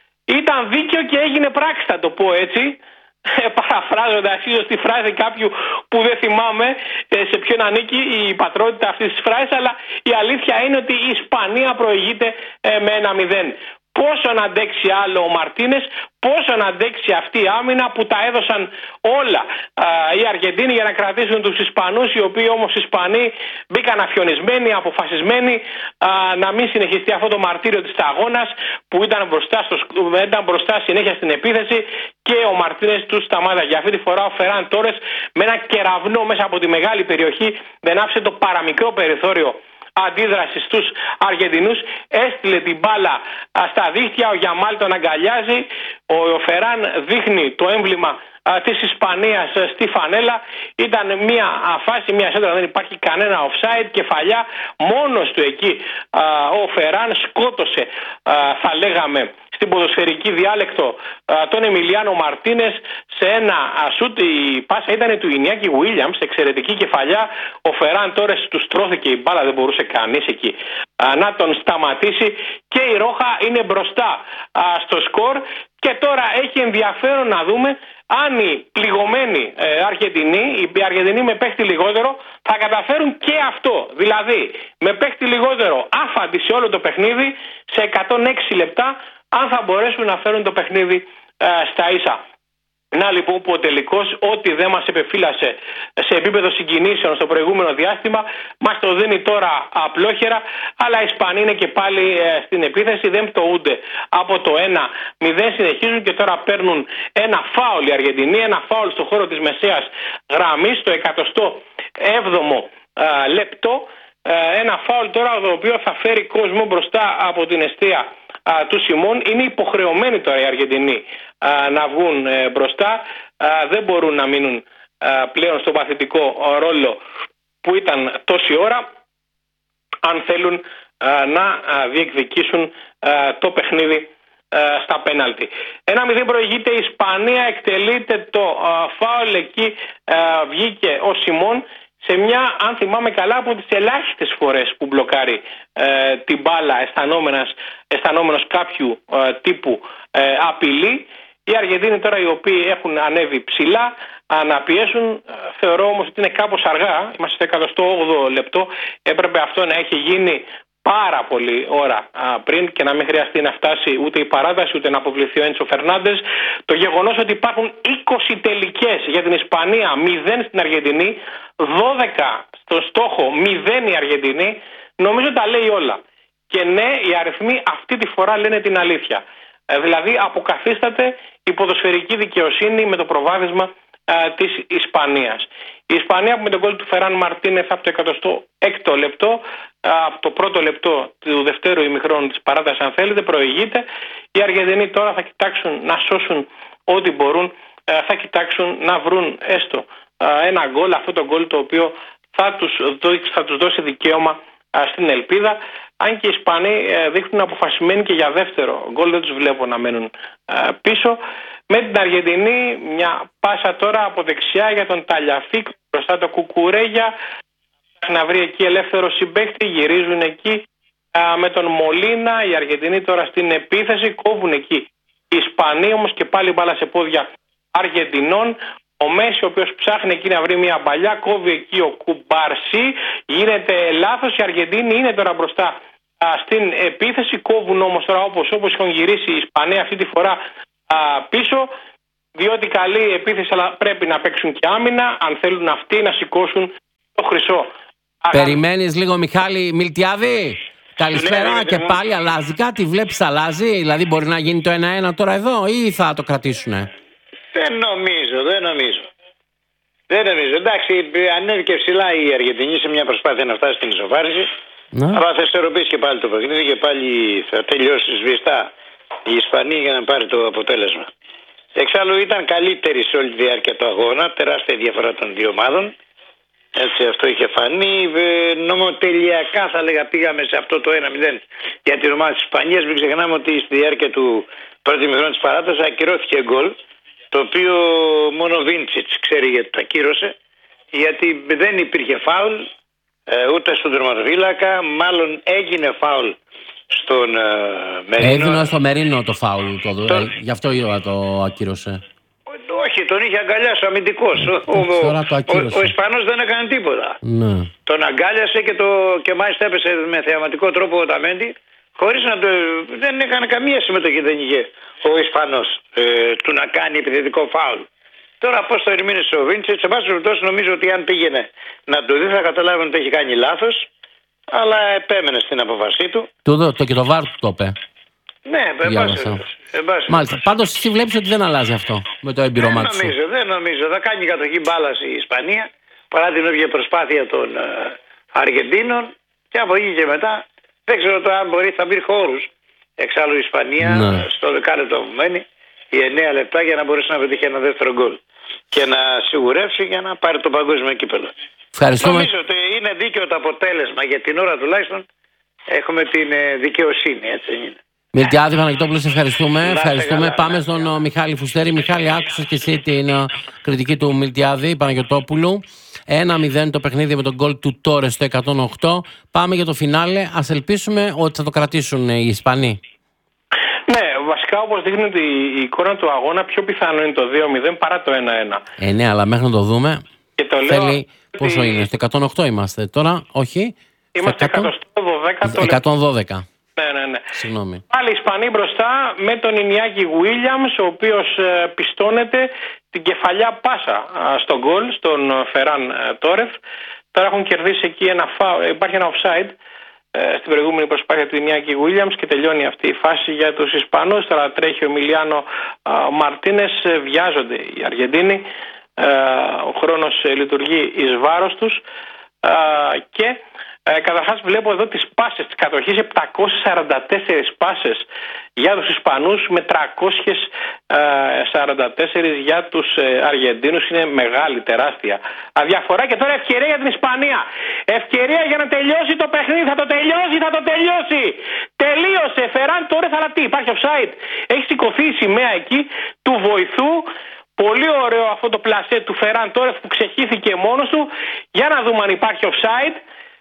Ήταν δίκαιο και έγινε πράξη, θα το πω έτσι. Παραφράζοντας ίσως τη φράση κάποιου που δεν θυμάμαι σε ποιον ανήκει η πατρότητα αυτής της φράσης, αλλά η αλήθεια είναι ότι η Ισπανία προηγείται με ένα μηδέν. Πόσο να αντέξει άλλο ο Μαρτίνες, πόσο να αντέξει αυτή η άμυνα που τα έδωσαν όλα α, οι Αργεντίνοι για να κρατήσουν τους Ισπανούς, οι οποίοι όμως οι Ισπανοί μπήκαν αφιονισμένοι, αποφασισμένοι α, να μην συνεχιστεί αυτό το μαρτύριο της αγώνας που ήταν μπροστά, στο, ήταν μπροστά συνέχεια στην επίθεση και ο Μαρτίνες τους σταμάτα. Για αυτή τη φορά ο Φεράν Τόρες με ένα κεραυνό μέσα από τη μεγάλη περιοχή δεν άφησε το παραμικρό περιθώριο αντίδραση στους Αργεντινούς, έστειλε την μπάλα στα δίχτυα, ο Γιαμάλ τον αγκαλιάζει, ο Φεράν δείχνει το έμβλημα της Ισπανίας στη φανέλα. Ήταν μια φάση, μια σέντρα, δεν υπάρχει κανένα offside, κεφαλιά μόνος του εκεί. Ο Φεράν σκότωσε, θα λέγαμε στην ποδοσφαιρική διάλεκτο, τον Εμιλιάνο Μαρτίνες σε ένα σούτ. Η πάσα ήταν του Ινιάκη Βουίλιαμς, εξαιρετική κεφαλιά. Ο Φεράν Τόρες του στρώθηκε η μπάλα, δεν μπορούσε κανείς εκεί να τον σταματήσει και η Ρόχα είναι μπροστά στο σκορ. Και τώρα έχει ενδιαφέρον να δούμε αν οι πληγωμένοι ε, Αργεντινοί, οι Αργεντινοί με παίχτη λιγότερο, θα καταφέρουν και αυτό. Δηλαδή με παίχτη λιγότερο άφαντη σε όλο το παιχνίδι, σε εκατόν έξι λεπτά, αν θα μπορέσουν να φέρουν το παιχνίδι ε, στα ίσα. Να λοιπόν που ο τελικός, ό,τι δεν μας επεφύλασε σε επίπεδο συγκινήσεων στο προηγούμενο διάστημα, μας το δίνει τώρα απλόχερα, αλλά οι Ισπανοί είναι και πάλι ε, στην επίθεση, δεν πτωούνται από το ένα μηδέν, συνεχίζουν και τώρα παίρνουν ένα φάουλ οι Αργεντινοί, ένα φάουλ στο χώρο της μεσαίας γραμμής, στο εκατοστό έβδομο ε, λεπτό, ε, ένα φάουλ τώρα το οποίο θα φέρει κόσμο μπροστά από την εστία α, του Σιμών. Είναι υποχρεωμένοι τώρα οι Αργεντινοί α, να βγουν ε, μπροστά, α, δεν μπορούν να μείνουν α, πλέον στο παθητικό ρόλο που ήταν τόση ώρα αν θέλουν α, να α, διεκδικήσουν α, το παιχνίδι α, στα πέναλτι. Ένα μηδέν προηγείται η Ισπανία, εκτελείται το α, φάουλ, εκεί α, βγήκε ο Σιμών σε μια, αν θυμάμαι καλά, από τις ελάχιστες φορές που μπλοκάρει ε, την μπάλα αισθανόμενος, αισθανόμενος κάποιου ε, τύπου ε, απειλή. Οι Αργεντίνοι τώρα, οι οποίοι έχουν ανέβει ψηλά, να πιέσουν, ε, θεωρώ όμως ότι είναι κάπως αργά. Είμαστε στο εκατοστό όγδοο λεπτό, έπρεπε αυτό να έχει γίνει πάρα πολύ ώρα α, πριν και να μην χρειαστεί να φτάσει ούτε η παράταση ούτε να αποβληθεί ο Έντσο Φερνάντες. Το γεγονός ότι υπάρχουν είκοσι τελικές για την Ισπανία, μηδέν στην Αργεντινή, δώδεκα στο στόχο, μηδέν η Αργεντινή, νομίζω τα λέει όλα. Και ναι, οι αριθμοί αυτή τη φορά λένε την αλήθεια. Ε, δηλαδή αποκαθίσταται η ποδοσφαιρική δικαιοσύνη με το προβάδισμα ε, της Ισπανίας. Η Ισπανία που με τον γκολ του Φεράν Μαρτίνεθ από το εκατοστό έκτο λεπτό, από το πρώτο λεπτό του δευτέρου ημιχρόνου της παράτασης αν θέλετε, προηγείται. Οι Αργεντινοί τώρα θα κοιτάξουν να σώσουν ό,τι μπορούν, θα κοιτάξουν να βρουν έστω ένα γκολ, αυτό το γκολ το οποίο θα τους, θα τους δώσει δικαίωμα στην ελπίδα. Αν και οι Ισπανοί δείχνουν αποφασισμένοι και για δεύτερο γκολ, δεν τους βλέπω να μένουν πίσω. Με την Αργεντινή μια πάσα τώρα από δεξιά για τον Ταλιαφίκ, μπροστά το Κουκουρέγια, να βρει εκεί ελεύθερο συμπαίχτη, γυρίζουν εκεί α, με τον Μολίνα. Οι Αργεντινοί τώρα στην επίθεση, κόβουν εκεί οι Ισπανοί, όμως και πάλι μπάλα σε πόδια Αργεντινών. Ο Μέση, ο οποίος ψάχνει εκεί να βρει μια μπαλιά, κόβει εκεί ο Κουμπαρσί, γίνεται λάθος. Οι Αργεντινοί είναι τώρα μπροστά α, στην επίθεση, κόβουν όμως τώρα όπως, όπως έχουν γυρίσει οι Ισπανοί αυτή τη φορά α, πίσω, διότι καλή επίθεση, αλλά πρέπει να παίξουν και άμυνα αν θέλουν αυτοί να σηκώσουν το χρυσό. Περιμένεις λίγο, Μιχάλη Μιλτιάδη? Καλησπέρα. Ναι, και ναι, πάλι αλλάζει κάτι, βλέπεις αλλάζει? Δηλαδή μπορεί να γίνει το ένα ένα τώρα εδώ ή θα το κρατήσουνε? Δεν νομίζω, δεν νομίζω. Δεν νομίζω. Εντάξει, ανέβηκε ψηλά η Αργεντινή σε μια προσπάθεια να φτάσει στην ισοφάριση. Ναι. Αλλά θα ισορροπήσει και πάλι το παιχνίδι και πάλι θα τελειώσει σβηστά η Ισπανία για να πάρει το αποτέλεσμα. Εξάλλου ήταν καλύτερη σε όλη τη διάρκεια του αγώνα, τεράστια διαφορά των δύο ομάδων. Έτσι, αυτό είχε φανεί. Νομοτελειακά θα λέγα πήγαμε σε αυτό το ένα μηδέν για την ομάδα της Ισπανίας. Μην ξεχνάμε ότι στη διάρκεια του πρώτου ημιχρόνου της παράτασης ακυρώθηκε γκολ, το οποίο μόνο ο Βίντσιτς ξέρει γιατί το ακύρωσε, γιατί δεν υπήρχε φάουλ ούτε στον τερματοφύλακα, μάλλον έγινε φάουλ στον uh, Μερίνο. Έδινε στο Μερίνο το φάουλ, το, το... Ε, γι' αυτό το ακύρωσε. Όχι, τον είχε αγκαλιάσει ο αμυντικός. Ο, ο, ο, ο Ισπανός δεν έκανε τίποτα. Ναι. Τον αγκάλιασε και, το, και μάλιστα έπεσε με θεαματικό τρόπο ο Ταμέντι, χωρίς να το... δεν έκανε καμία συμμετοχή, δεν είχε ο Ισπανός ε, του να κάνει επιθετικό φάουλ. Τώρα πώς το ερμήνευσε ο Βίντσετ, σε πάση περιπτώσει νομίζω ότι αν πήγαινε να το δει θα καταλάβει ότι έχει κάνει λάθος, αλλά επέμενε στην αποφασή του. Το, το, το και το βάρ του το είπε. Ναι, εμπάσχετο. Μάλιστα. Πάντως εσύ βλέπεις ότι δεν αλλάζει αυτό με το εμπειρομάτι σου. Δεν νομίζω, δεν νομίζω. Θα κάνει κατοχή μπάλας η Ισπανία παρά την όποια προσπάθεια των ε, Αργεντίνων και από εκεί και μετά δεν ξέρω το αν μπορεί θα βρει χώρους. Εξάλλου η Ισπανία ναι. στο δεκάλεπτο που μένει οι εννέα λεπτά για να μπορέσει να πετύχει ένα δεύτερο γκολ και να σιγουρεύσει για να πάρει το παγκόσμιο κύπελλο. Ευχαριστούμε. Νομίζω ότι είναι δίκαιο το αποτέλεσμα για την ώρα τουλάχιστον. Έχουμε την ε, δικαιοσύνη, έτσι είναι. Μιλτιάδη Παναγιτόπουλο, ευχαριστούμε. Να, ευχαριστούμε. καλά, Πάμε να, στον να. Μιχάλη Φουστέρη. Μιχάλη, άκουσες και εσύ την uh, κριτική του Μιλτιάδη Παναγιτόπουλου. ένα μηδέν το παιχνίδι με τον γκολ του Τόρες στο εκατόν οκτώ. Πάμε για το φινάλε. Ας ελπίσουμε ότι θα το κρατήσουν οι Ισπανοί. Ναι, βασικά όπως δείχνει η εικόνα του αγώνα, πιο πιθανό είναι το δύο μηδέν παρά το ένα ένα. Ε, ναι, αλλά μέχρι να το δούμε. Και το θέλει. Λέω πόσο είναι, στο εκατόν οκτώ είμαστε τώρα, όχι. Είμαστε εκατόν δώδεκα. Ναι, ναι, ναι. Συγγνώμη. Πάλι οι Ισπανοί μπροστά με τον Ινιάκη Γουίλιαμς, ο οποίος ε, πιστώνεται την κεφαλιά πάσα ε, στον γκολ, στον Φεράν ε, Τόρεθ. Τώρα έχουν κερδίσει εκεί ένα φάουλ, υπάρχει ένα offside ε, στην προηγούμενη προσπάθεια του Ινιάκη Γουίλιαμς και τελειώνει αυτή η φάση για τους Ισπανούς. Τώρα τρέχει ο Εμιλιάνο ε, Μαρτίνες, ε, βιάζονται οι Αργεντίνοι, ε, ο χρόνος ε, λειτουργεί εις βάρος τους ε, και Ε, καταρχάς βλέπω εδώ τις πάσες της κατοχής, επτακόσιες σαράντα τέσσερις πάσες για τους Ισπανούς με τριακόσιες σαράντα τέσσερις για τους ε, Αργεντίνους. Είναι μεγάλη, τεράστια αδιαφορά. Και τώρα ευκαιρία για την Ισπανία. Ευκαιρία για να τελειώσει το παιχνίδι. Θα το τελειώσει, θα το τελειώσει. Τελείωσε. Φεράν Τόρεθ, αλλά τι, υπάρχει offside. Έχει σηκωθεί η σημαία εκεί του βοηθού. Πολύ ωραίο αυτό το πλασέ του Φεράν Τόρεθ που ξεχύθηκε μόνος του. Για να δούμε αν υπάρχει offside.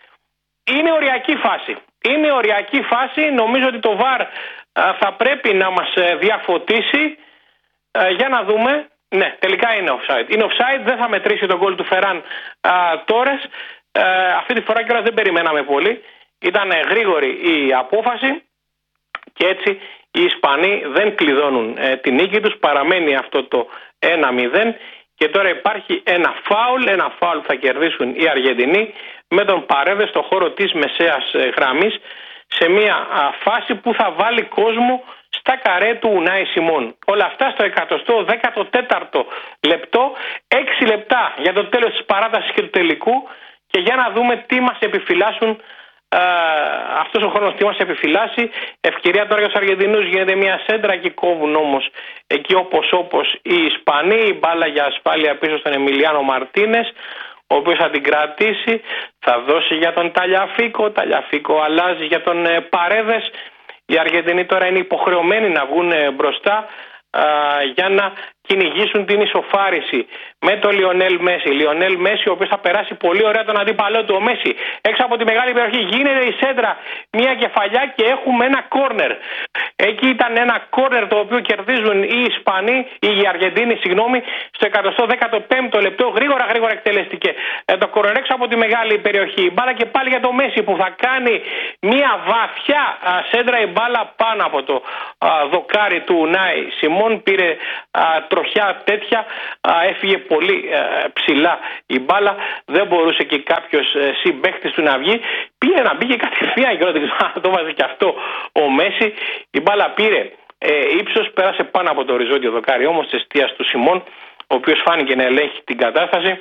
Είναι οριακή φάση. Είναι οριακή φάση. Νομίζω ότι το βαρ α, θα πρέπει να μας διαφωτίσει. Α, για να δούμε. Ναι, τελικά είναι offside. Είναι offside. Δεν θα μετρήσει τον γκολ του Φεράν Τόρες. Αυτή τη φορά κιόλας δεν περιμέναμε πολύ. Ήταν γρήγορη η απόφαση. Και έτσι οι Ισπανοί δεν κλειδώνουν ε, την νίκη τους. Παραμένει αυτό το ένα μηδέν. Και τώρα υπάρχει ένα φάουλ. Ένα φάουλ θα κερδίσουν οι Αργεντινοί με τον Παρέδε στο χώρο της μεσαίας γραμμής σε μια α, φάση που θα βάλει κόσμο στα καρέ του Ουνάι Σιμών. Όλα αυτά στο εκατόν δέκατο τέταρτο λεπτό, έξι λεπτά για το τέλος της παράτασης και του τελικού και για να δούμε τι μας επιφυλάσσουν α, αυτός ο χρόνος, τι μας επιφυλάσσει. Ευκαιρία τώρα για τους Αργεντινούς, γίνεται μια σέντρα και κόβουν όμως εκεί όπως όπως οι Ισπανοί. Η μπάλα για ασφάλεια πίσω στον Εμιλιάνο Μαρτίνες, ο οποίος θα την κρατήσει, θα δώσει για τον Ταλιαφίκο, ο Ταλιαφίκο αλλάζει για τον ε, Παρέδες. Οι Αργεντινοί τώρα είναι υποχρεωμένοι να βγουν ε, μπροστά α, για να κυνηγήσουν την ισοφάριση με τον Λιονέλ Μέση. Λιονέλ Μέση, ο οποίος θα περάσει πολύ ωραία τον αντίπαλό του. Ο Μέση έξω από τη μεγάλη περιοχή, γίνεται η σέντρα, μια κεφαλιά και έχουμε ένα κόρνερ. Εκεί ήταν ένα κόρνερ το οποίο κερδίζουν οι Ισπανοί, οι Αργεντίνοι, συγγνώμη, στο εκατόν δέκατο πέμπτο λεπτό. Γρήγορα, γρήγορα εκτελέστηκε ε, το κόρνερ έξω από τη μεγάλη περιοχή. Η μπάλα και πάλι για το Μέση που θα κάνει μια βαθιά α, σέντρα. Η μπάλα πάνω από το α, δοκάρι του Ουνάι Σιμών, πήρε α, τροχιά τέτοια, α, έφυγε πολύ α, ψηλά η μπάλα. Δεν μπορούσε και κάποιος ε, συμπαίκτης του να βγει. Πήγε να μπήκε κατευθείαν και όταν το βάζει και αυτό ο Μέση. Η μπάλα πήρε ε, ύψος, πέρασε πάνω από το οριζόντιο δοκάρι όμως της εστίας του Σιμών, ο οποίος φάνηκε να ελέγχει την κατάσταση.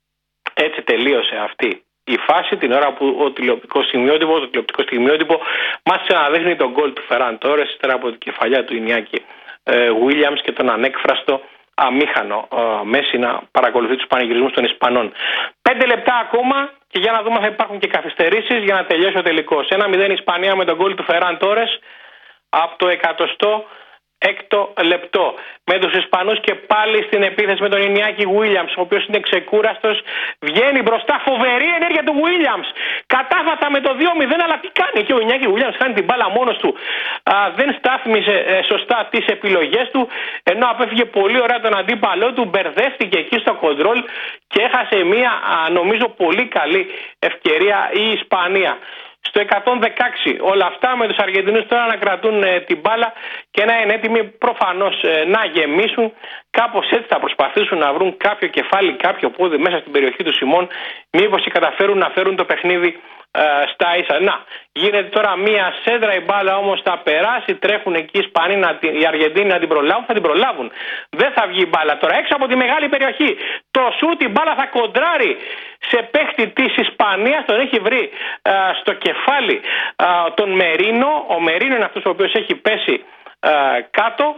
Έτσι τελείωσε αυτή η φάση την ώρα που ο τηλεοπτικός στιγμιότυπο, το τηλεοπτικό στιγμιότυπο μας ξαναδείχνει τον γκολ του Φεράν Τόρες ύστερα από την κεφαλιά του Ινιάκη Γουίλιαμς και τον ανέκφραστο αμήχανο ε, Μέση να παρακολουθεί τους πανηγυρισμούς των Ισπανών. Πέντε λεπτά ακόμα και για να δούμε αν θα υπάρχουν και καθυστερήσεις για να τελειώσει ο τελικός. ένα μηδέν Ισπανία με τον γκολ του Φεράν Τόρες από το εκατοστό έκτο λεπτό. Με τους Ισπανούς και πάλι στην επίθεση με τον Ινιάκη Γουίλιαμς, ο οποίος είναι ξεκούραστος, βγαίνει μπροστά, φοβερή ενέργεια του Γουίλιαμς. Κατάφατα με το δύο μηδέν, αλλά τι κάνει και ο Ινιάκη Γουίλιαμς, χάνει την μπάλα μόνος του. Α, δεν στάθμισε ε, σωστά τις επιλογές του, ενώ απέφυγε πολύ ωραία τον αντίπαλό του, μπερδεύτηκε εκεί στο κοντρόλ και έχασε μια α, νομίζω πολύ καλή ευκαιρία η Ισπανία. Στο εκατόν δεκαέξι όλα αυτά με τους Αργεντινούς τώρα να κρατούν ε, την μπάλα και να είναι έτοιμοι προφανώς ε, να γεμίσουν. Κάπως έτσι θα προσπαθήσουν να βρουν κάποιο κεφάλι, κάποιο πόδι μέσα στην περιοχή του Σιμών, μήπως και καταφέρουν να φέρουν το παιχνίδι ε, στα ίσα. Να, γίνεται τώρα μία σέντρα, η μπάλα όμως θα περάσει, τρέχουν εκεί οι Ισπανοί, να, οι Αργεντίνοι να την προλάβουν, θα την προλάβουν. Δεν θα βγει η μπάλα τώρα έξω από τη μεγάλη περιοχή. Το σούτ, η μπάλα θα κοντράρει σε παίχτη της Ισπανίας, τον έχει βρει ε, στο κεφάλι ε, τον Μερίνο. Ο Μερίνο είναι αυτός ο οποίος έχει πέσει ε, κάτω.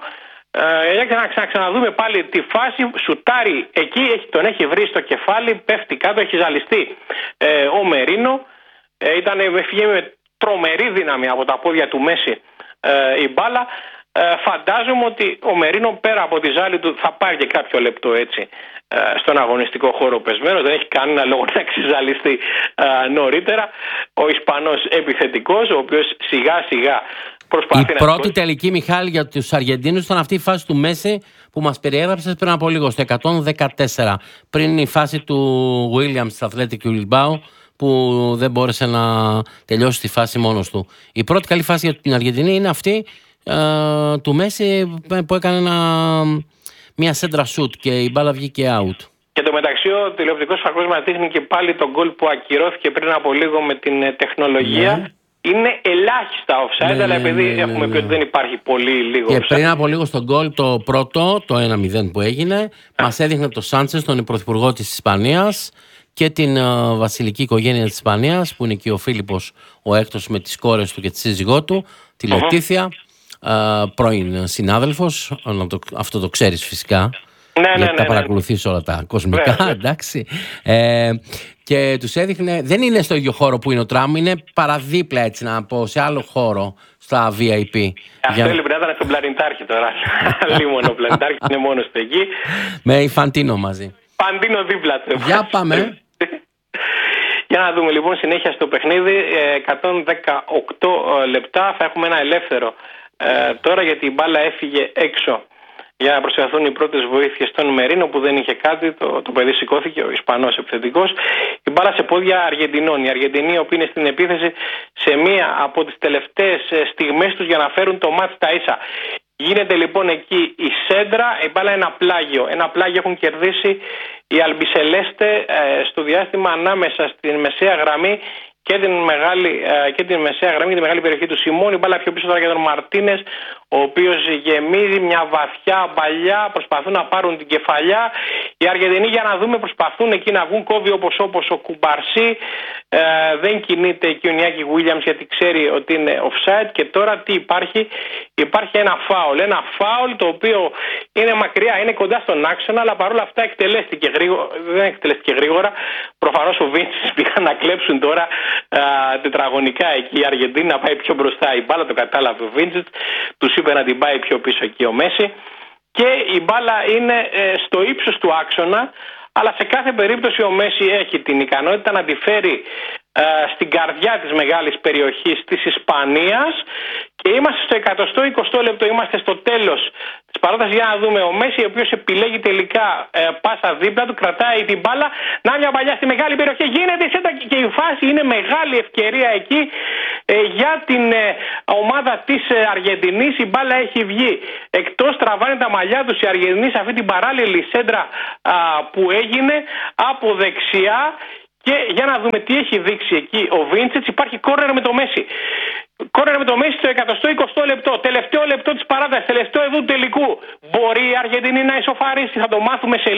Ε, για να ξανα, ξαναδούμε πάλι τη φάση. Σουτάρει εκεί, έχει, τον έχει βρει στο κεφάλι, πέφτει κάτω, έχει ζαλιστεί ε, ο Μερίνο. Ε, ήταν, έφυγε με τρομερή δύναμη από τα πόδια του Μέση ε, η μπάλα. Ε, φαντάζομαι ότι ο Μερίνο πέρα από τη ζάλη του θα πάρει και κάποιο λεπτό έτσι ε, στον αγωνιστικό χώρο πεσμένο. Δεν έχει κανένα λόγο να ξεζαλιστεί ε, νωρίτερα. Ο Ισπανός επιθετικός, ο οποίος σιγά σιγά προσπαθεί η να... Η πρώτη τελική, Μιχάλη, για τους Αργεντίνους ήταν αυτή η φάση του Μέση που μας περιέγραψες πριν από λίγο, στο εκατόν δεκατέσσερα. Πριν η φάση του Williams της Athletic Bilbao, που δεν μπόρεσε να τελειώσει τη φάση μόνος του. Η πρώτη καλή φάση για την Αργεντινή είναι αυτή ε, του Μέση που έκανε ένα, μια σέντρα σουτ και η μπάλα βγήκε out. Και το μεταξύ ο τηλεοπτικός φακός μας δείχνει και πάλι τον γκολ που ακυρώθηκε πριν από λίγο με την τεχνολογία. Ναι. Είναι ελάχιστα offside, ναι, αλλά επειδή ναι, ναι, έχουμε ναι, πει ότι δεν υπάρχει πολύ λίγο και offside. Πριν από λίγο στον γκολ το πρώτο, το ένα μηδέν που έγινε, μας έδειχνε το Σάντσες, τον πρωθυπουργό της Ισπανίας, και την uh, βασιλική οικογένεια της Ισπανίας, που είναι και ο Φίλιππος ο έκτος με τις κόρες του και τη σύζυγό του, τη Λετήθια, uh-huh. uh, πρώην συνάδελφος, το, αυτό το ξέρεις φυσικά, ναι, γιατί ναι, τα ναι, παρακολουθείς όλα τα κοσμικά, ναι, εντάξει. Ε, και τους έδειχνε, δεν είναι στο ίδιο χώρο που είναι ο τραμ, είναι παραδίπλα έτσι να πω, σε άλλο χώρο, στα βι άι πι. Αυτό για... λοιπόν ήταν στον Πλανητάρχη τώρα, λίγο ο Πλανητάρχη είναι μόνος του εκεί. Με η Φαντίνο μαζί. Φαντίνο δίπλα του. Για πάμε. Για να δούμε λοιπόν συνέχεια στο παιχνίδι. εκατόν δεκαοκτώ λεπτά θα έχουμε ένα ελεύθερο ε, τώρα, γιατί η μπάλα έφυγε έξω για να προσφερθούν οι πρώτες βοήθειες στον Μερίνο που δεν είχε κάτι. Το, το παιδί σηκώθηκε, ο Ισπανός επιθετικός. Η μπάλα σε πόδια Αργεντινών. Οι Αργεντινοί που είναι στην επίθεση σε μία από τις τελευταίες στιγμές τους για να φέρουν το μάτς στα ίσα. Γίνεται λοιπόν εκεί η σέντρα, η μπάλα ένα πλάγιο. Ένα πλάγιο έχουν κερδίσει οι Αλμπισελέστε ε, στο διάστημα ανάμεσα στην μεσαία γραμμή και την, μεγάλη, ε, και την μεσαία γραμμή και τη μεγάλη περιοχή του Σιμών. Η μπάλα πιο πίσω τώρα για τον Μαρτίνες, ο οποίος γεμίζει μια βαθιά μπαλιά, προσπαθούν να πάρουν την κεφαλιά. Οι Αργεντινοί, για να δούμε, προσπαθούν εκεί να βγουν, κόβει όπως όπως ο Κουμπαρσί. Ε, δεν κινείται εκεί ο Ινιάκη Γουίλιαμς γιατί ξέρει ότι είναι offside. Και τώρα τι υπάρχει? Υπάρχει ένα φάουλ. Ένα φάουλ το οποίο είναι μακριά, είναι κοντά στον άξονα, αλλά παρόλα αυτά εκτελέστηκε γρήγορα. Δεν εκτελέστηκε γρήγορα. Προφανώς ο Βίντσιτς πήγαν να κλέψουν τώρα α, τετραγωνικά εκεί η Αργεντινή να πάει πιο μπροστά. Η μπάλα το κατάλαβε ο Βίντσιτς, τους είπε να την πάει πιο πίσω εκεί ο Μέση. Και η μπάλα είναι ε, στο ύψος του άξονα, αλλά σε κάθε περίπτωση ο Μέση έχει την ικανότητα να τη φέρει ε, στην καρδιά της μεγάλης περιοχής της Ισπανίας. Και είμαστε στο εκατοστό εικοστό λεπτό, είμαστε στο τέλος της παράτασης. Για να δούμε ο Μέση, ο οποίος επιλέγει τελικά ε, πάσα δίπλα του, κρατάει την μπάλα. Να μια παλιά στη μεγάλη περιοχή, γίνεται η σέντα και η φάση είναι μεγάλη ευκαιρία εκεί ε, για την ε, ομάδα της ε, Αργεντινής. Η μπάλα έχει βγει εκτός, τραβάνε τα μαλλιά τους οι Αργεντινοί σε αυτή την παράλληλη σέντρα α, που έγινε από δεξιά. Και για να δούμε τι έχει δείξει εκεί ο Βίντσιτς, υπάρχει κόρνερ με το Μέση. Κόρνερ με το Μέση στο εκατοστό εικοστό λεπτό. Τελευταίο λεπτό της παράτασης, τελευταίο εδώ του τελικού. Μπορεί η Αργεντινή να ισοφαρίσει, θα το μάθουμε σε